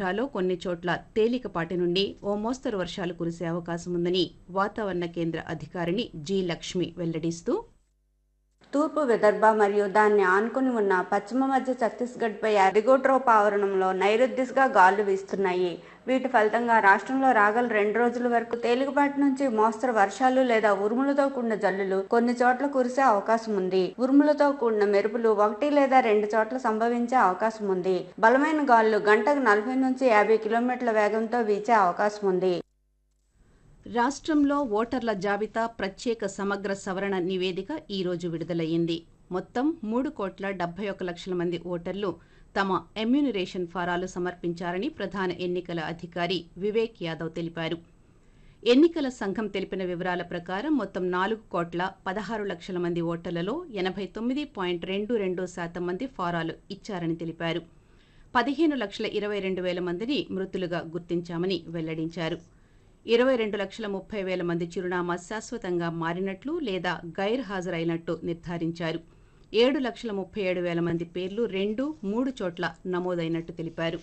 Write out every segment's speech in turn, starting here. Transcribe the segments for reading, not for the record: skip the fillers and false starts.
ఆంధ్రాలో కొన్ని చోట్ల తేలికపాటి నుండి ఓ మోస్తరు వర్షాలు కురిసే అవకాశం ఉందని వాతావరణ కేంద్ర అధికారిణి జి లక్ష్మి వెల్లడిస్తూ తూర్పు విదర్భ మరియు దాన్ని ఆనుకుని ఉన్న పశ్చిమ మధ్య ఛత్తీస్గఢ్పై అరిగోట్రోప్ ఆవరణంలో నైరుతిగా గాలులు వీస్తున్నాయి. వీటి ఫలితంగా రాష్ట్రంలో రాగల 2 రోజుల వరకు తేలికపాటి నుంచి మోస్తరు వర్షాలు లేదా ఉరుములతో కూడిన జల్లులు కొన్ని చోట్ల కురిసే అవకాశం ఉంది. ఉరుములతో కూడిన మెరుపులు 1 లేదా 2 చోట్ల సంభవించే అవకాశం ఉంది. బలమైన గాలులు గంటకు 40 నుంచి 50 కిలోమీటర్ల వేగంతో వీచే అవకాశం ఉంది. రాష్ట్రంలో ఓటర్ల జాబితా ప్రత్యేక సమగ్ర సవరణ నివేదిక ఈ రోజు విడుదలయ్యింది. మొత్తం 3,71,00,000 మంది ఓటర్లు తమ ఎమ్యూనరేషన్ ఫారాలు సమర్పించారని ప్రధాన ఎన్నికల అధికారి వివేక్ యాదవ్ తెలిపారు. ఎన్నికల సంఘం తెలిపిన వివరాల ప్రకారం మొత్తం 4,16,00,000 మంది ఓటర్లలో 89.22% మంది ఫారాలు ఇచ్చారని తెలిపారు. 15,22,000 మందిని మృతులుగా గుర్తించామని వెల్లడించారు. 22,30,000 మంది చిరునామా శాశ్వతంగా మారినట్లు లేదా గైర్హాజరైనట్టు నిర్ధారించారు. 7,37,000 మంది పేర్లు 2-3 చోట్ల నమోదైనట్టు తెలిపారు.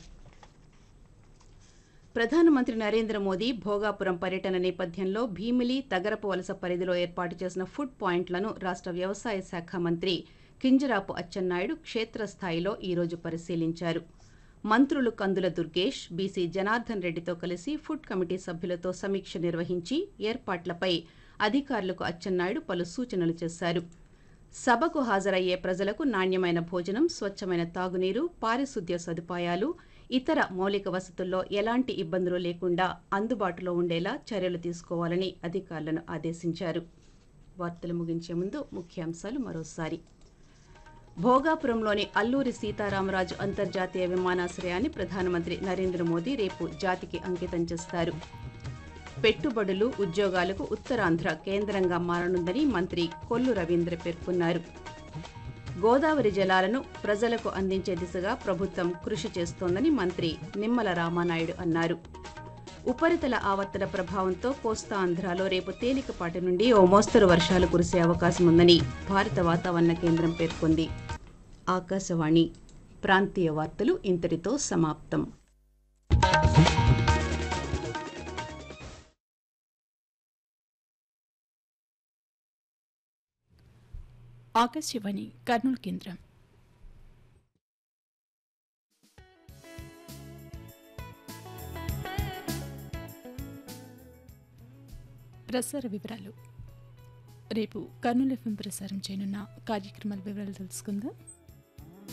ప్రధానమంత్రి నరేంద్ర మోదీ భోగాపురం పర్యటన నేపథ్యంలో భీమిలి, తగరపు వలస పరిధిలో ఏర్పాటు చేసిన ఫుడ్ పాయింట్లను రాష్ట్ర వ్యవసాయ శాఖ మంత్రి కింజరాపు అచ్చెన్నాయుడు క్షేత్రస్థాయిలో ఈరోజు పరిశీలించారు. మంత్రులు కందుల దుర్గేష్, బీసీ జనార్దన్ రెడ్డితో కలిసి ఫుడ్ కమిటీ సభ్యులతో సమీక్ష నిర్వహించి ఏర్పాట్లపై అధికారులకు అచ్చెన్నాయుడు పలు సూచనలు చేశారు. సభకు హాజరయ్యే ప్రజలకు నాణ్యమైన భోజనం, స్వచ్ఛమైన తాగునీరు, పారిశుద్ధ్య సదుపాయాలు, ఇతర మౌలిక వసతుల్లో ఎలాంటి ఇబ్బందులు లేకుండా అందుబాటులో ఉండేలా చర్యలు తీసుకోవాలని అధికారులను ఆదేశించారు. వార్తలు ముగించే ముందు ముఖ్యాంశాలు మరోసారి. భోగాపురంలోని అల్లూరి సీతారామరాజు అంతర్జాతీయ విమానాశ్రయాన్ని ప్రధానమంత్రి నరేంద్ర మోదీ రేపు జాతికి అంకితం చేస్తారు. పెట్టుబడులు, ఉద్యోగాలకు ఉత్తరాంధ్ర కేంద్రంగా మారనుందని మంత్రి కొల్లు రవీంద్ర పేర్కొన్నారు. గోదావరి జలాలను ప్రజలకు అందించే దిశగా ప్రభుత్వం కృషి చేస్తోందని మంత్రి నిమ్మల రామానాయుడు అన్నారు. ఉపరితల ఆవర్తన ప్రభావంతో కోస్తాంధ్రలో రేపు తేలికపాటి నుండి ఓ మోస్తరు వర్షాలు కురిసే అవకాశం ఉందని భారత వాతావరణ కేంద్రం పేర్కొంది. ఆకాశవాణి ప్రాంతీయ వార్తలు ఇంతటితో సమాప్తం. ఆకాశవాణి కర్నూలు కేంద్రం. ప్రసార వివరాలు. రేపు కర్నూలు ఎఫ్ఎం ప్రసారం చేయనున్న కార్యక్రమాల వివరాలు తెలుసుకుందాం.